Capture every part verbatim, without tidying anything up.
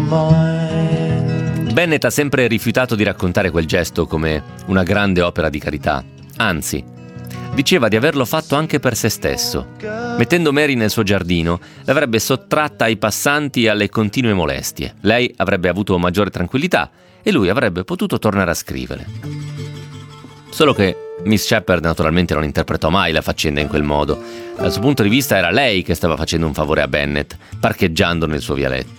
mind. Bennett ha sempre rifiutato di raccontare quel gesto come una grande opera di carità. Anzi, diceva di averlo fatto anche per se stesso. Mettendo Mary nel suo giardino, l'avrebbe sottratta ai passanti e alle continue molestie. Lei avrebbe avuto maggiore tranquillità e lui avrebbe potuto tornare a scrivere. Solo che Miss Shepherd naturalmente non interpretò mai la faccenda in quel modo. Dal suo punto di vista era lei che stava facendo un favore a Bennett, parcheggiando nel suo vialetto.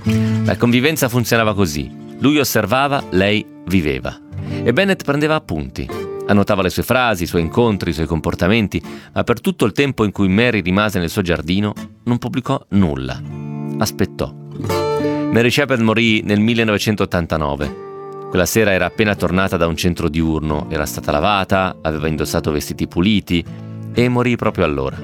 La convivenza funzionava così. Lui osservava, lei viveva. E Bennett prendeva appunti. Annotava le sue frasi, i suoi incontri, i suoi comportamenti, ma per tutto il tempo in cui Mary rimase nel suo giardino non pubblicò nulla. Aspettò. Mary Shepherd morì nel millenovecentottantanove. Quella sera era appena tornata da un centro diurno, era stata lavata, aveva indossato vestiti puliti e morì proprio allora.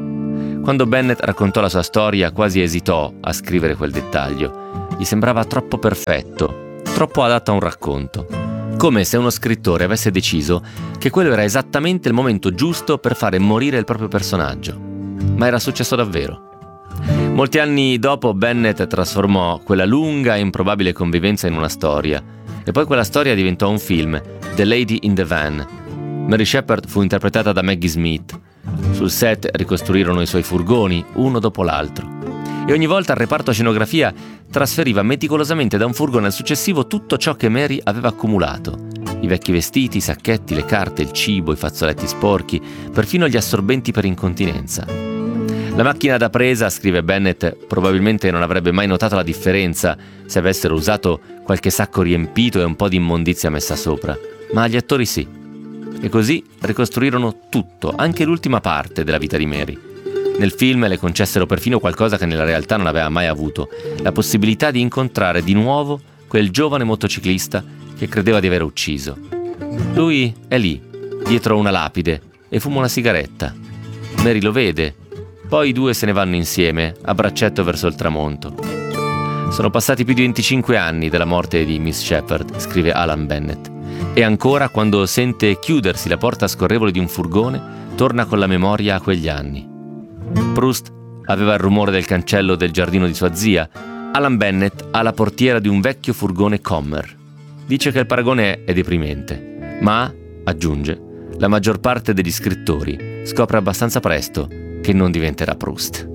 Quando Bennett raccontò la sua storia, quasi esitò a scrivere quel dettaglio. Gli sembrava troppo perfetto, troppo adatto a un racconto. Come se uno scrittore avesse deciso che quello era esattamente il momento giusto per fare morire il proprio personaggio. Ma era successo davvero. Molti anni dopo Bennett trasformò quella lunga e improbabile convivenza in una storia. E poi quella storia diventò un film, The Lady in the Van. Mary Shepherd fu interpretata da Maggie Smith. Sul set ricostruirono i suoi furgoni, uno dopo l'altro. E ogni volta il reparto scenografia trasferiva meticolosamente da un furgone al successivo tutto ciò che Mary aveva accumulato. I vecchi vestiti, i sacchetti, le carte, il cibo, i fazzoletti sporchi, perfino gli assorbenti per incontinenza. La macchina da presa, scrive Bennett, probabilmente non avrebbe mai notato la differenza se avessero usato qualche sacco riempito e un po' di immondizia messa sopra, ma gli attori sì. E così ricostruirono tutto, anche l'ultima parte della vita di Mary. Nel film le concessero perfino qualcosa che nella realtà non aveva mai avuto, la possibilità di incontrare di nuovo quel giovane motociclista che credeva di aver ucciso. Lui è lì, dietro una lapide, e fuma una sigaretta. Mary lo vede. Poi i due se ne vanno insieme, a braccetto verso il tramonto. Sono passati più di venticinque anni dalla morte di Miss Shepherd, scrive Alan Bennett. E ancora, quando sente chiudersi la porta scorrevole di un furgone, torna con la memoria a quegli anni. Proust aveva il rumore del cancello del giardino di sua zia. Alan Bennett ha la portiera di un vecchio furgone Commer. Dice che il paragone è deprimente, ma, aggiunge, la maggior parte degli scrittori scopre abbastanza presto che non diventerà Proust.